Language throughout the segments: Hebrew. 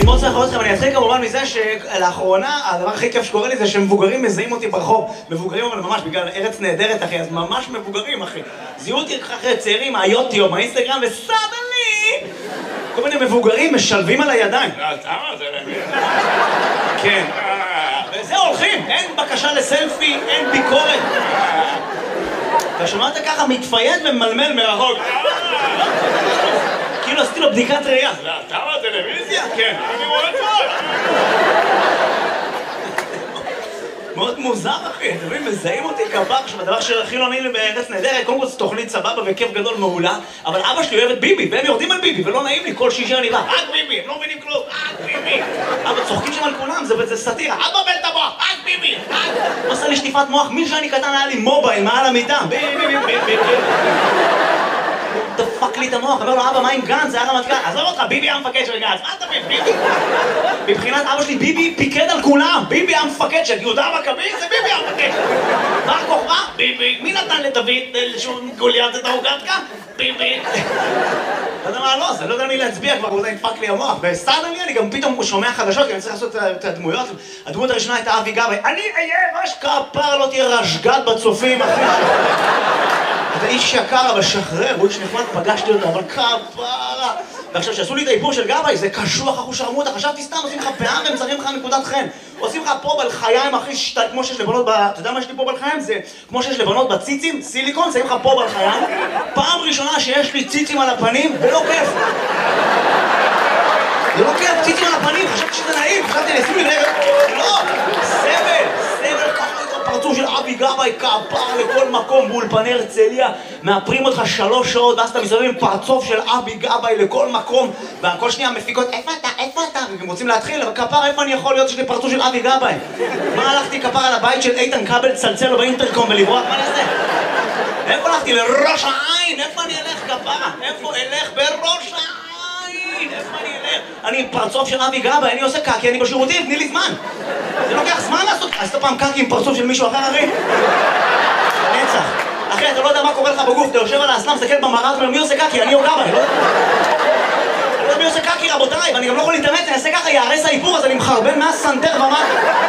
מאוד צריך לראות לכם, אני אתחיל כמובן מזה שלאחרונה הדבר הכי כיף שקורה לי זה שמבוגרים מזהים אותי ברחוב. מבוגרים אבל ממש בגלל ארץ נהדרת אחי, אז ממש מבוגרים אחי. זיהו אותי אחרי צעירים מהיוטיוב, מהאינסטגרם וסאדלי! כל מיני מבוגרים משלבים על הידיים. זה למי? כן. וזה הולכים, אין בקשה לסלפי, אין ביקורת. אתה שומע אותה ככה מתפייד וממלמל מרחוק. כאילו עשיתי לו בדיקת ראייה. זה אתה בטלוויזיה? כן. אני רואה טוב. מאוד מוזר אחי, אתם מבינים, מזהים אותי כפר שבדבר שהכי לא נעים לי בארץ נהדרת, קודם כל זו תוכנית סבבה וכיף גדול מעולה, אבל אבא שלי אוהב את ביבי, והם יורדים על ביבי, ולא נעים לי כל שישי אני בא, רק ביבי, הם לא מבינים כלום, רק ביבי. אבא צוחקים שם על כולם, זה סאטירה, אבא בל את המוח, רק ביבי, רק. עושה לי שטיפת מוח, שאני קטן היה לי מובייל מעל המיטה, ביבי. דפק לי את המוח, אומר לו אבא מה עם גנץ, זה היה רמטכ"ל, עזוב אותך, ביבי היה המפקד של גנץ, מה אתה מבין, ביבי? מבחינת אבא שלי ביבי פיקד על כולם, ביבי היה המפקד של יהודה המכבי, זה ביבי היה המפקד. מה הכוכבה? ביבי. מי נתן לדוד גוליית את ההוגתקה? ביבי. לא יודע מה לא, זה לא יודע מי להצביע כבר, זה נדפק לי המוח. וסטארדלי אני גם פתאום שומע חדשות, כי אני צריך לעשות את הדמויות. הדמות הראשונה הייתה אבי גבאי, אני אהיה כפר, לא תהיה רשגת בצופים, אחי. אתה איש יקר, אבל שחרר, הוא איש נחמד, פגשתי אותו, אבל כפרה. ועכשיו, שעשו לי את האיפור של גבאי, זה קשוח, אחו שרמוטה, חשבתי סתם, עושים לך פאה והם זרים לך נקודת חן. עושים לך פה בלחיים, אחי, כמו שיש לבנות אתה יודע מה יש לי פה בלחיים? זה כמו שיש לבנות בציצים, סיליקון, שמים לך פה בלחיים. פעם ראשונה שיש לי ציצים על הפנים, ולא כיף. זה לא כיף, ציצים על הפנים, חשבתי שזה נעים, חשבתי לעשו לי רגע, לא, סבל, ככה פרצוף של אבי גבאי, כפר לכל מקום באולפני הרצליה, מאפרים אותך 3 שעות, ואז אתה מסתובב עם פרצוף של אבי גבאי לכל מקום, וכל שנייה מפיקות, איפה אתה? והם רוצים להתחיל, אבל כפר, איפה אני יכול להיות שיש לי פרצוף של אבי גבאי? מה הלכתי כפר על הבית של איתן כבל, צלצל לו באינטרקום ולברוח? מה נעשה? איפה הלכתי? לראש העין? איפה אני אלך כפרה? איפה אלך בראש העין? איפה אני אלך? אני עם פרצוף של אבי גבאי, אני עושה קקי, אני בשירותים, תני לי זמן. זה לוקח זמן לעשות, עשית פעם קקי עם פרצוף של מישהו אחר, אחי? נצח. אחי, אתה לא יודע מה קורה לך בגוף, אתה יושב על האסלאם, מסתכל במראה, ואומר, מי עושה קקי? אני או גבאי, לא יודע מי עושה קקי, רבותיי, ואני גם לא יכול להתאמץ, אני אעשה ככה, יערס האיפור, אז אני מחרבן מהסנטר ומטה.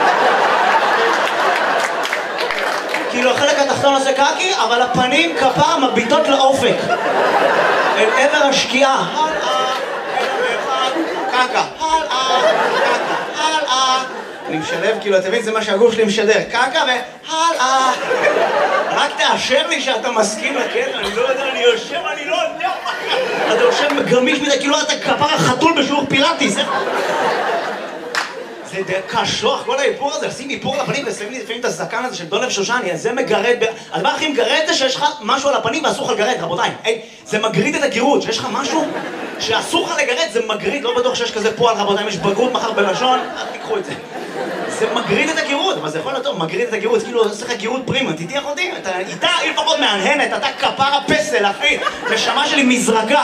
כאילו החלק התחתון עושה קקי, אבל הפנים כפר מביטות לאופק. אל עבר השקיעה. קקה. הלאה. אני משלב, כאילו, אתה מבין, זה מה שהגוף שלי משדר. קקה והלאה. רק תאשר לי שאתה מסכים לקטע, אני לא יודע, אני יושב, אני לא יודע. אתה יושב גמיש מדי, כאילו אתה כפר החתול בשיעור פילאטיס. זה קשוח, כל האיפור הזה, לשים איפור על הפנים ושמים לי לפעמים את הזקן הזה של דולב שושני, אז זה מגרד, הדבר הכי מגרד זה שיש לך משהו על הפנים ואסור לך לגרד, רבותיי. זה מגריד את הגירות, שיש לך משהו שאסור לך לגרד, זה מגריד, לא בטוח שיש כזה פועל, רבותיי, אם יש בגרות מחר בלשון, אל תיקחו את זה. זה מגריד את הגירות, אבל זה יכול להיות טוב, מגריד את הגירות, כאילו עושה לך גירות פרימה, תתיח אותי, איתה היא לפחות מהנהנת, אתה כפר הפסל, אחי, נשמה שלי מזרקה.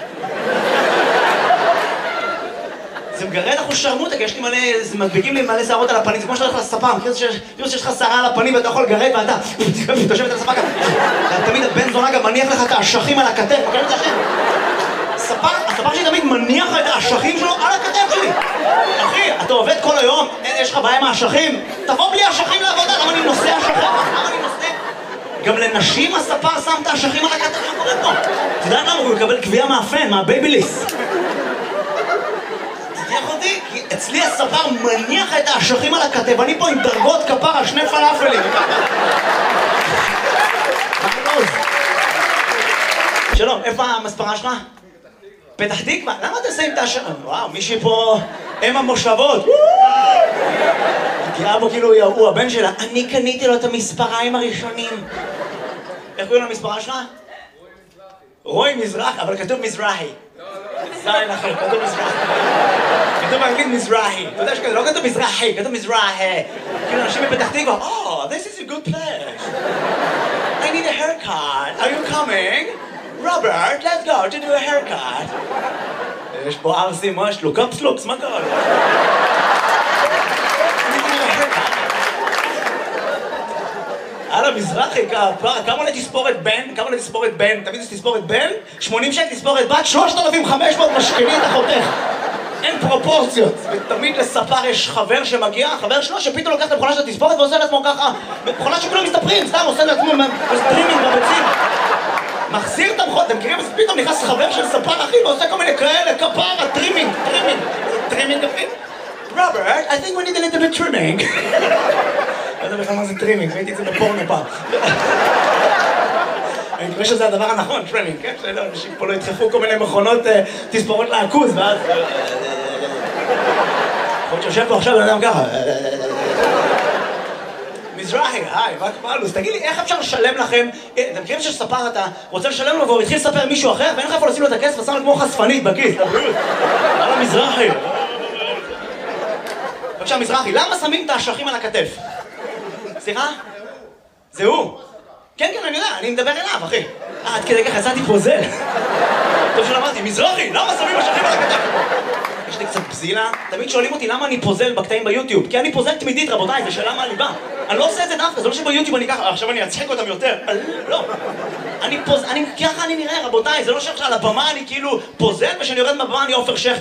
זה מגרד אחוז שרמוטה, כי יש לי מלא, זה מדביקים לי מלא שערות על הפנים, זה כמו שאתה הולך לספה, מכיר שיש לך שערה על הפנים ואתה יכול לגרד ואתה תושבת על הספה ככה. תמיד הבן זונה גם מניח לך את האשכים על הכתף, מכיר את זה השם? הספה שלי תמיד מניח לך את האשכים שלו על הכתף שלי. אחי, אתה עובד כל היום, יש לך בעיה עם האשכים? תבוא בלי האשכים לעבודה, למה אני נושא אשכים? למה אני נושא? גם לנשים הספה שם את האשכים על הכתף, מה קורה פה? אתה יודע למה? הוא יקבל קביעה מהפן, מהבייביליס. כי אצלי הספר מניח את האשכים על הכתב, אני פה עם דרגות כפר על 2 פלאפלים. שלום, איפה המספרה שלך? פתח תקווה? למה אתה שמים את האשכים? וואו, מישהי פה אם המושבות. תראה בו כאילו הוא הבן שלה. אני קניתי לו את המספריים הראשונים. איך קוראים למספרה שלך? רוי מזרחי, אבל כתוב מזרחי. זין אחר, כתוב מזרחי. כתוב באנגלית מזרחי. אתה יודע שכזה, לא כתוב מזרחי, כתוב מזרחי. כאילו אנשים בפתח תקווה, oh, this is a good place. I need a haircut. Are you coming? Robert, let's go to do a haircut. יש פה ארסי, מה יש לו? קפסלוקס, מה קרה לו? הלאה, מזרחי, כמה עולה תספורת בן? כמה עולה תספורת בן? תמיד יש תספורת בן? 80 שקל תספורת בת, 3,500 משכנים את אחותך. אין פרופורציות. ותמיד לספר יש חבר שמגיע, חבר שלו שפתאום לוקח את המכונה של התספורת ועושה לעצמו ככה, מכונה שכולם מסתפרים, סתם עושה לעצמו סטרימינג בביצים. מחזיר את המכונה, אתם מכירים? אז פתאום נכנס חבר של ספר אחי ועושה כל מיני כאלה, כפרה, טרימינג. טרימינג אחי. Robert, I think we need a little bit trimming. לא יודע בכלל מה זה טרימינג, ראיתי את זה בפורנו פעם. אני מקווה שזה הדבר הנכון, טרימינג, כן? שאנשים פה לא ידחפו כל מיני מכונות תספורות לעכוז, ואז... יכול להיות שיושב פה עכשיו בן אדם ככה. מזרחי, היי, מה הלו"ז? תגיד לי, איך אפשר לשלם לכם? אתם מכירים שספר אתה רוצה לשלם לו והוא התחיל לספר מישהו אחר ואין לך איפה לשים לו את הכסף ושם לו כמו חשפנית בכיס. הלאה מזרחי. בבקשה מזרחי, למה שמים את האשכים על הכתף? סליחה? זה הוא? כן, כן, אני יודע, אני מדבר אליו, אחי. עד כדי ככה, יצאתי פוזל. טוב שלא אמרתי, מזרחי, למה שמים אשכים על הכתף? יש לי קצת בזילה. תמיד שואלים אותי למה אני פוזל בקטעים ביוטיוב. כי אני פוזל תמידית, רבותיי, זה שאלה מהליבה. אני לא עושה את זה דווקא, זה לא שביוטיוב אני ככה, עכשיו אני אצחק אותם יותר. לא. ככה אני נראה, רבותיי, זה לא שעכשיו על הבמה אני כאילו פוזל, ושאני יורד מהבמה אני עופר שכטר.